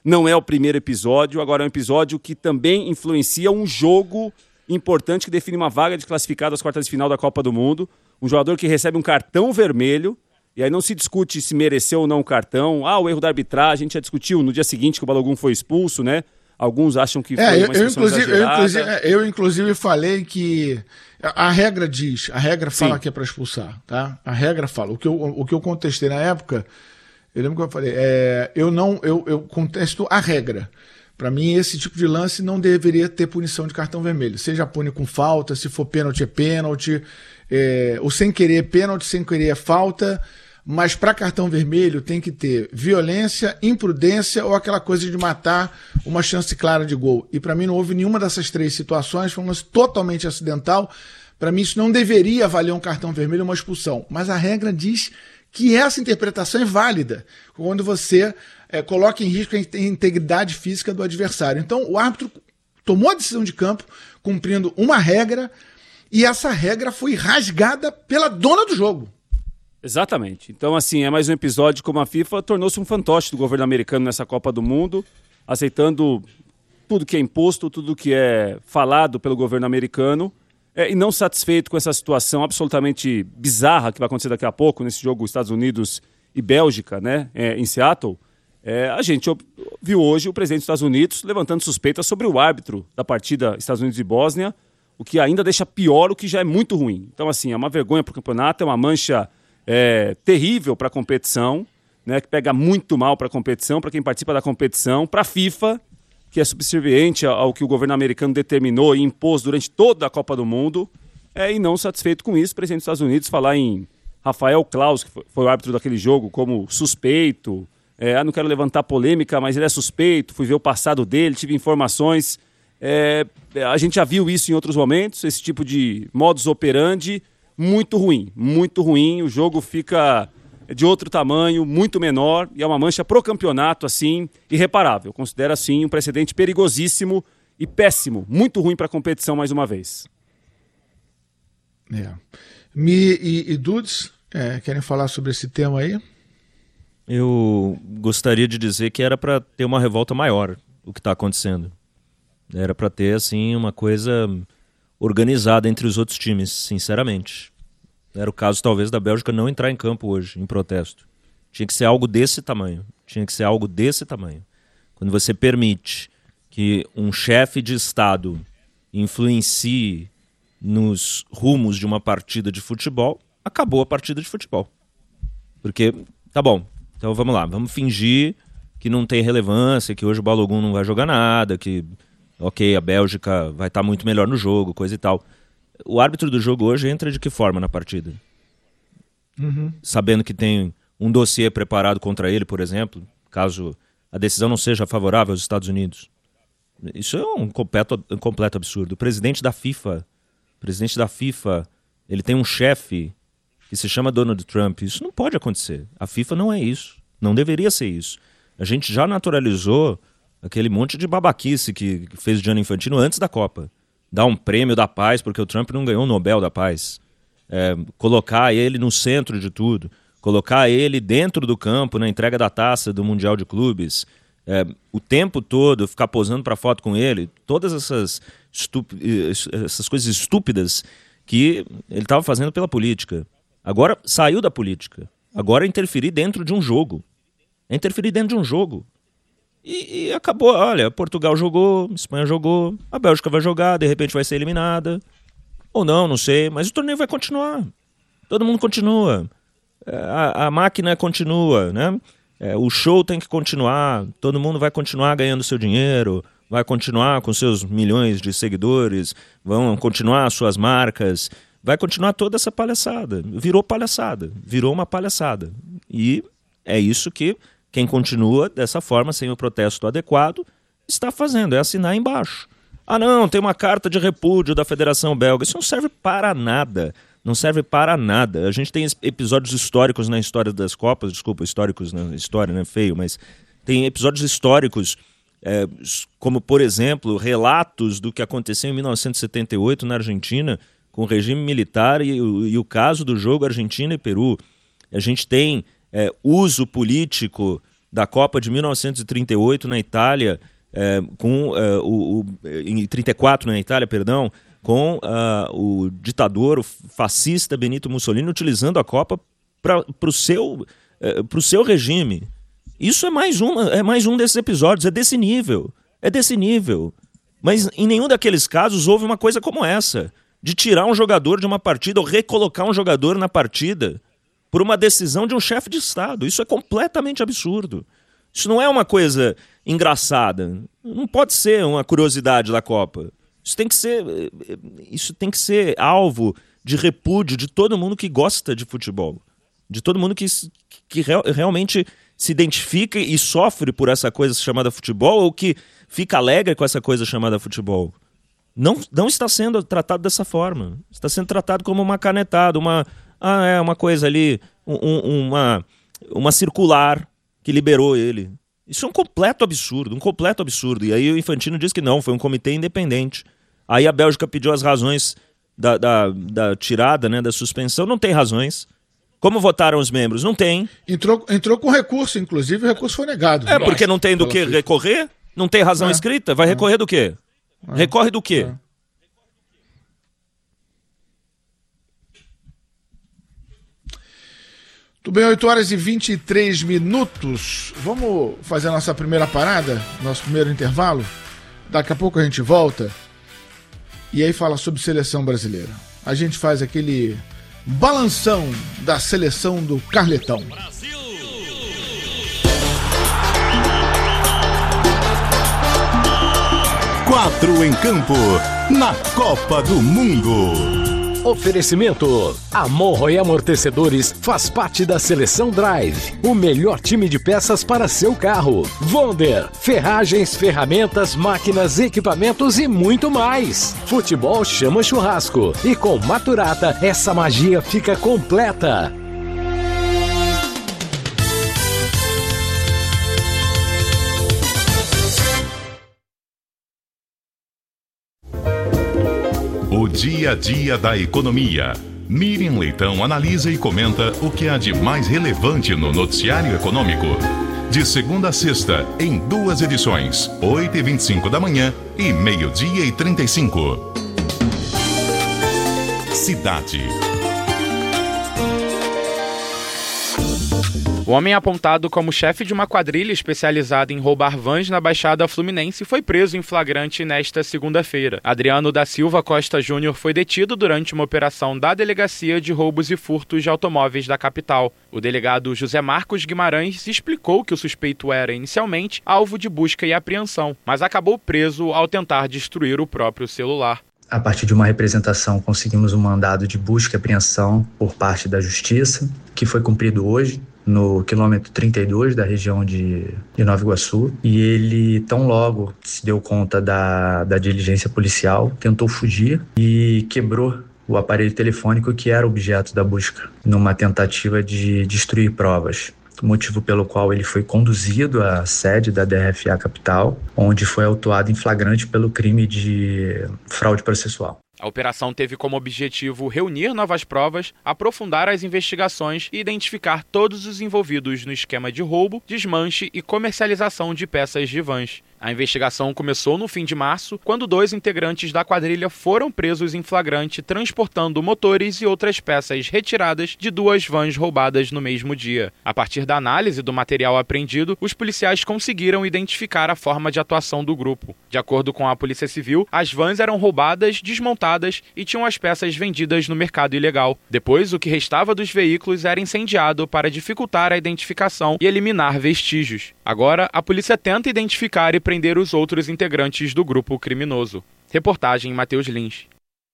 Não é o primeiro episódio, agora é um episódio que também influencia um jogo importante que define uma vaga de classificado às quartas de final da Copa do Mundo. Um jogador que recebe um cartão vermelho, e aí não se discute se mereceu ou não o cartão. O erro da arbitragem, a gente já discutiu no dia seguinte que o Balogun foi expulso, né? Alguns acham que foi uma expulsão exagerada. Eu, inclusive, falei que a regra fala que é para expulsar, tá? A regra fala. O que eu contestei na época, eu lembro que eu falei, eu contesto a regra. Para mim, esse tipo de lance não deveria ter punição de cartão vermelho. Seja pune com falta, se for pênalti é pênalti, o sem querer é pênalti, sem querer é falta. Mas para cartão vermelho tem que ter violência, imprudência ou aquela coisa de matar uma chance clara de gol. E para mim não houve nenhuma dessas três situações, foi um lance totalmente acidental. Para mim isso não deveria valer um cartão vermelho ou uma expulsão. Mas a regra diz que essa interpretação é válida quando você coloca em risco a integridade física do adversário. Então o árbitro tomou a decisão de campo cumprindo uma regra e essa regra foi rasgada pela dona do jogo. Exatamente. Então, assim, é mais um episódio como a FIFA tornou-se um fantoche do governo americano nessa Copa do Mundo, aceitando tudo que é imposto, tudo que é falado pelo governo americano, e não satisfeito com essa situação absolutamente bizarra que vai acontecer daqui a pouco, nesse jogo Estados Unidos e Bélgica, né, em Seattle. A gente viu hoje o presidente dos Estados Unidos levantando suspeitas sobre o árbitro da partida Estados Unidos e Bósnia, o que ainda deixa pior o que já é muito ruim. Então, assim, é uma vergonha para o campeonato, é uma mancha terrível para a competição, né, que pega muito mal para a competição, para quem participa da competição, para a FIFA, que é subserviente ao que o governo americano determinou e impôs durante toda a Copa do Mundo, e não satisfeito com isso, o presidente dos Estados Unidos falar em Rafael Claus, que foi o árbitro daquele jogo, como suspeito, não quero levantar polêmica, mas ele é suspeito, fui ver o passado dele, tive informações, a gente já viu isso em outros momentos, esse tipo de modus operandi, muito ruim, o jogo fica de outro tamanho, muito menor, e é uma mancha pro campeonato, assim, irreparável. Considero, assim, um precedente perigosíssimo e péssimo, muito ruim para a competição mais uma vez. Mi e Dudes, querem falar sobre esse tema aí? Eu gostaria de dizer que era para ter uma revolta maior o que está acontecendo. Era para ter, assim, uma coisa organizada entre os outros times, sinceramente. Era o caso, talvez, da Bélgica não entrar em campo hoje, em protesto. Tinha que ser algo desse tamanho. Quando você permite que um chefe de Estado influencie nos rumos de uma partida de futebol, acabou a partida de futebol. Porque, tá bom, então vamos lá, vamos fingir que não tem relevância, que hoje o Balogun não vai jogar nada, que, ok, a Bélgica vai estar muito melhor no jogo, coisa e tal. O árbitro do jogo hoje entra de que forma na partida? Sabendo que tem um dossiê preparado contra ele, por exemplo, caso a decisão não seja favorável aos Estados Unidos. Isso é um completo absurdo. O presidente da FIFA, ele tem um chefe que se chama Donald Trump. Isso não pode acontecer. A FIFA não é isso. Não deveria ser isso. A gente já naturalizou aquele monte de babaquice que fez o Gianni Infantino antes da Copa. Dar um prêmio da paz porque o Trump não ganhou o Nobel da Paz. Colocar ele no centro de tudo. Colocar ele dentro do campo na entrega da taça do Mundial de Clubes. O tempo todo ficar posando para foto com ele. Todas essas coisas estúpidas que ele estava fazendo pela política. Agora saiu da política. Agora é interferir dentro de um jogo. E acabou, olha, Portugal jogou, Espanha jogou, a Bélgica vai jogar, de repente vai ser eliminada. Ou não sei, mas o torneio vai continuar. Todo mundo continua. A máquina continua, né? O show tem que continuar, todo mundo vai continuar ganhando seu dinheiro, vai continuar com seus milhões de seguidores, vão continuar suas marcas, vai continuar toda essa palhaçada. Virou uma palhaçada. E é isso que quem continua dessa forma, sem o protesto adequado, está fazendo, é assinar embaixo. Ah não, tem uma carta de repúdio da Federação Belga. Isso não serve para nada. A gente tem episódios históricos na história das Copas, históricos na história, né? Feio, mas tem episódios históricos, como, por exemplo, relatos do que aconteceu em 1978 na Argentina, com o regime militar e o caso do jogo Argentina e Peru. A gente tem uso político da Copa de 1938 na Itália, em 34 na Itália, perdão, com o ditador, o fascista Benito Mussolini, utilizando a Copa para o seu regime. Isso é mais um desses episódios, é desse nível. Mas em nenhum daqueles casos houve uma coisa como essa, de tirar um jogador de uma partida ou recolocar um jogador na partida por uma decisão de um chefe de Estado. Isso é completamente absurdo. Isso não é uma coisa engraçada. Não pode ser uma curiosidade da Copa. Isso tem que ser alvo de repúdio de todo mundo que gosta de futebol. De todo mundo que realmente se identifica e sofre por essa coisa chamada futebol ou que fica alegre com essa coisa chamada futebol. Não está sendo tratado dessa forma. Está sendo tratado como uma canetada, uma coisa ali, uma circular que liberou ele. Isso é um completo absurdo. E aí o Infantino diz que não, foi um comitê independente. Aí a Bélgica pediu as razões da tirada, né, da suspensão. Não tem razões. Como votaram os membros? Não tem. Entrou com recurso, inclusive o recurso foi negado. Porque não tem do que recorrer? Não tem razão escrita? Vai recorrer do quê? Recorre do quê? Tudo bem, 8h23. Vamos fazer a nossa primeira parada, nosso primeiro intervalo. Daqui a pouco a gente volta e aí fala sobre seleção brasileira. A gente faz aquele balanção da seleção do Carletão. Brasil! 4 em campo, na Copa do Mundo. Oferecimento: Amorro e Amortecedores faz parte da Seleção Drive, o melhor time de peças para seu carro. Wonder, ferragens, ferramentas, máquinas, equipamentos e muito mais. Futebol chama churrasco e com Maturata essa magia fica completa. O dia a dia da economia. Miriam Leitão analisa e comenta o que há de mais relevante no noticiário econômico. De segunda a sexta, em 2 edições, 8h25 da manhã e 12h35. Cidade. O homem apontado como chefe de uma quadrilha especializada em roubar vans na Baixada Fluminense foi preso em flagrante nesta segunda-feira. Adriano da Silva Costa Júnior foi detido durante uma operação da Delegacia de Roubos e Furtos de Automóveis da capital. O delegado José Marcos Guimarães explicou que o suspeito era inicialmente alvo de busca e apreensão, mas acabou preso ao tentar destruir o próprio celular. A partir de uma representação, conseguimos um mandado de busca e apreensão por parte da Justiça, que foi cumprido hoje, no quilômetro 32 da região de Nova Iguaçu, e ele, tão logo se deu conta da diligência policial, tentou fugir e quebrou o aparelho telefônico que era objeto da busca, numa tentativa de destruir provas. Motivo pelo qual ele foi conduzido à sede da DRFA Capital, onde foi autuado em flagrante pelo crime de fraude processual. A operação teve como objetivo reunir novas provas, aprofundar as investigações e identificar todos os envolvidos no esquema de roubo, desmanche e comercialização de peças de vans. A investigação começou no fim de março, quando 2 integrantes da quadrilha foram presos em flagrante transportando motores e outras peças retiradas de 2 vans roubadas no mesmo dia. A partir da análise do material apreendido, os policiais conseguiram identificar a forma de atuação do grupo. De acordo com a Polícia Civil, as vans eram roubadas, desmontadas e tinham as peças vendidas no mercado ilegal. Depois, o que restava dos veículos era incendiado para dificultar a identificação e eliminar vestígios. Agora, a polícia tenta identificar e prender os outros integrantes do grupo criminoso. Reportagem Matheus Lins.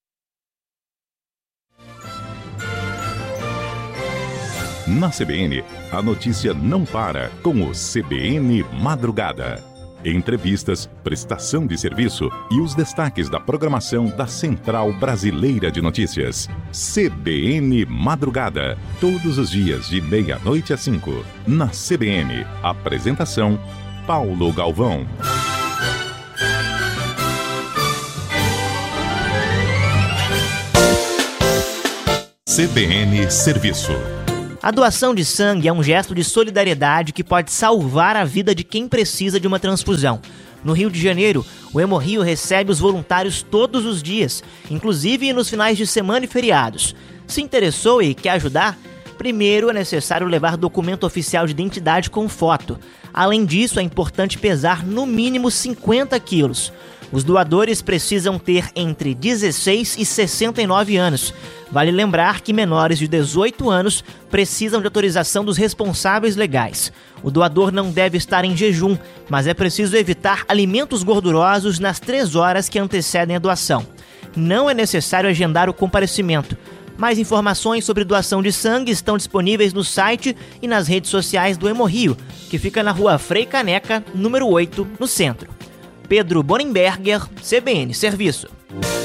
Na CBN, a notícia não para com o CBN Madrugada. Entrevistas, prestação de serviço e os destaques da programação da Central Brasileira de Notícias. CBN Madrugada. Todos os dias de 00h às 5h. Na CBN. Apresentação: Paulo Galvão. CBN Serviço. A doação de sangue é um gesto de solidariedade que pode salvar a vida de quem precisa de uma transfusão. No Rio de Janeiro, o Hemorrio recebe os voluntários todos os dias, inclusive nos finais de semana e feriados. Se interessou e quer ajudar? Primeiro é necessário levar documento oficial de identidade com foto. Além disso, é importante pesar no mínimo 50 quilos. Os doadores precisam ter entre 16 e 69 anos. Vale lembrar que menores de 18 anos precisam de autorização dos responsáveis legais. O doador não deve estar em jejum, mas é preciso evitar alimentos gordurosos nas 3 horas que antecedem a doação. Não é necessário agendar o comparecimento. Mais informações sobre doação de sangue estão disponíveis no site e nas redes sociais do Hemorrio, que fica na rua Frei Caneca, número 8, no centro. Pedro Bonenberger, CBN Serviço.